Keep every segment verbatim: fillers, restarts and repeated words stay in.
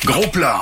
Gros plan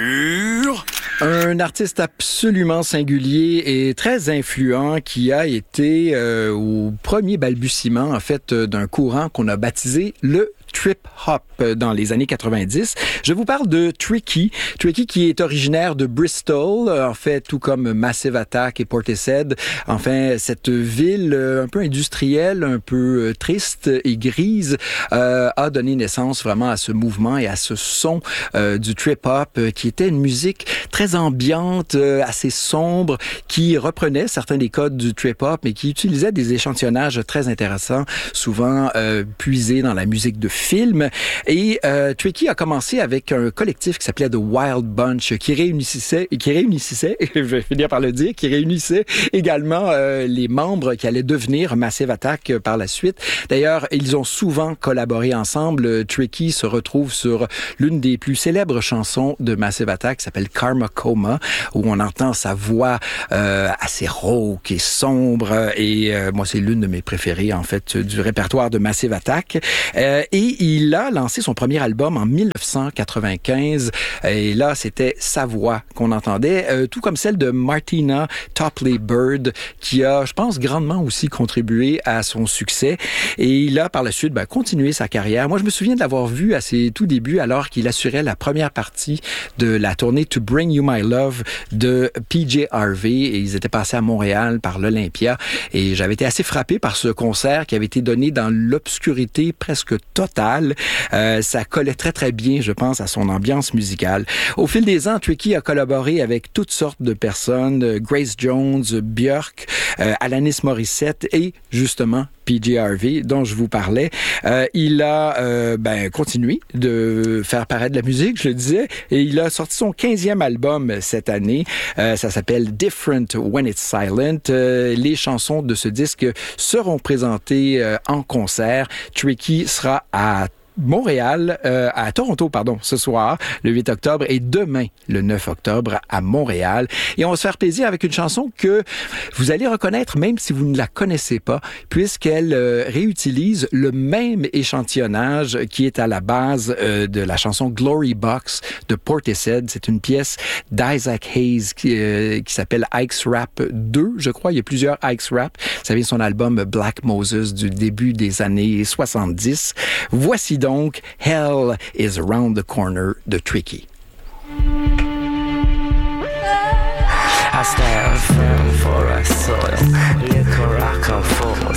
sur... Un artiste absolument singulier et très influent qui a été euh, au premier balbutiement, en fait, d'un courant qu'on a baptisé le trip-hop dans les années quatre-vingt-dix. Je vous parle de Tricky. Tricky qui est originaire de Bristol, en fait, tout comme Massive Attack et Portishead. Enfin, cette ville un peu industrielle, un peu triste et grise, euh, a donné naissance vraiment à ce mouvement et à ce son euh, du trip-hop euh, qui était une musique très ambiante, euh, assez sombre, qui reprenait certains des codes du trip-hop mais qui utilisait des échantillonnages très intéressants, souvent euh, puisés dans la musique de film. Et euh, Tricky a commencé avec un collectif qui s'appelait The Wild Bunch, qui réunissait, qui réunissait, je vais finir par le dire, qui réunissait également euh, les membres qui allaient devenir Massive Attack euh, par la suite. D'ailleurs, ils ont souvent collaboré ensemble. Tricky se retrouve sur l'une des plus célèbres chansons de Massive Attack, qui s'appelle Karma Coma, où on entend sa voix euh, assez rauque et sombre. Et euh, moi, c'est l'une de mes préférées, en fait, du répertoire de Massive Attack. Euh, et il a lancé son premier album en dix-neuf cent quatre-vingt-quinze. Et là, c'était sa voix qu'on entendait, euh, tout comme celle de Martina Topley Bird, qui a, je pense, grandement aussi contribué à son succès. Et il a, par la suite, ben, continué sa carrière. Moi, je me souviens de l'avoir vu à ses tout débuts, alors qu'il assurait la première partie de la tournée To Bring You My Love de P J Harvey. Et ils étaient passés à Montréal par l'Olympia. Et j'avais été assez frappé par ce concert qui avait été donné dans l'obscurité presque totale. Euh, ça collait très, très bien, je pense, à son ambiance musicale. Au fil des ans, Tricky a collaboré avec toutes sortes de personnes, Grace Jones, Björk, euh, Alanis Morissette et, justement, P J Harvey, dont je vous parlais. Euh, il a euh, ben, continué de faire paraître de la musique, je le disais, et il a sorti son quinzième album cette année. Euh, ça s'appelle Different When It's Silent. Euh, les chansons de ce disque seront présentées euh, en concert. Tricky sera à Montréal, euh, à Toronto, pardon, ce soir, le huit octobre, et demain, le neuf octobre, à Montréal. Et on va se faire plaisir avec une chanson que vous allez reconnaître, même si vous ne la connaissez pas, puisqu'elle euh, réutilise le même échantillonnage qui est à la base euh, de la chanson Glory Box de Portishead. C'est une pièce d'Isaac Hayes qui, euh, qui s'appelle Ike's Rap deux, je crois. Il y a plusieurs Ike's Rap. Ça vient de son album Black Moses du début des années soixante-dix. Voici donc Hell is Around the Corner de Tricky. I stand firm for a soil, liquor rock and full.